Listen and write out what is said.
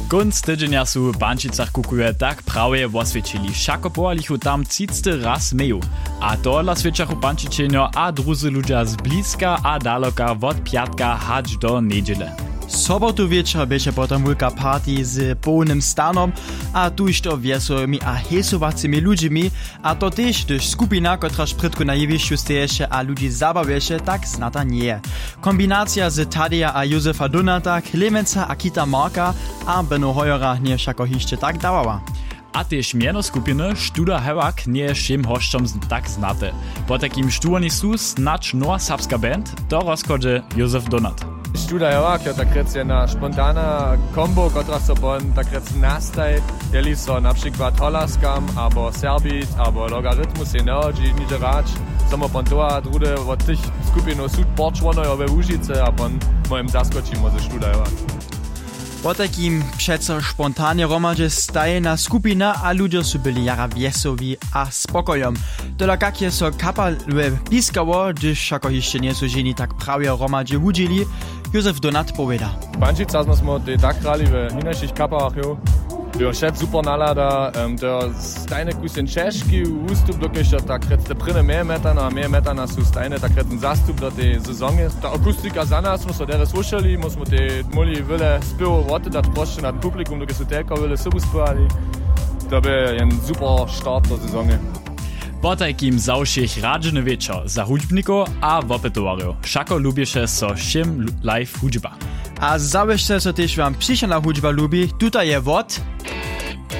Gunc tydźenia su w Bančicach kukuje tak prawie oswiecili. Šako powalichu tam 30 raz meju. A to dla świeczachu Bančičenjo a druzy ludzie z bliska a daloka od piatka hać do niedziele. Sobotu wieczór będzie potem wielka party z pełnym stanom, a tuż to wesołymi a hesowacymi ludźmi, a to też, gdyż skupina, która szprytku na jewiszczu steješe a ludzi zabawieše, tak znata nie. Kombinacja z Tadeja a Józefa Donata, Klemenca a Kita Marka a Beno Hojera nie všako hišće tak dawała. A też miano skupiny Studa Hewak nie jest všim hošćom tak znate. Po takim šturni su snacz nowa serbska band, to rozchodzi Józef Donat. Studa Hewak je tak jedna spontana kombo, która sobie tak nastaj, jeli so na przykład holaskam, albo serbit, albo logarytmus energii, niderać. Samo pontoa drude od tych skupinów sud porčwono we Łužice, a pon moim zaskočimo ze Studa Hewak. Po takim přeco spontanie romadže stajena skupina a ludzie su byli jara wiesowi a spokojom. Tola kak je so kapalwe piskało, gdyż všako hišće nie su ženi tak prawie romadže hudzili, Józef Donat poveda. V Bančicach smo te tak hrali v hinajších kapalách, jo. Bio šet super nalada, der stajne kusen češki ústup, dokež tak te prine metana su stajne tak zastup do te sezonge. Ta akustika za nas smo so dere slušali, smo te moli vele spivo vote dat prošće nad publikum, dokež su telka vele sobu spivali. To bi jen super start do sezonge. Po takim zawšich radženy večer za hudbnikov a opetowarjov. Šako lubieše so všim live hudžba. A zaweźcie so też wam przyszła hudźba lubi, tutaj je wod